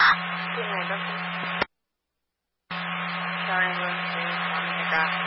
Good night, Doctor. Sorry, I'm going to call me back.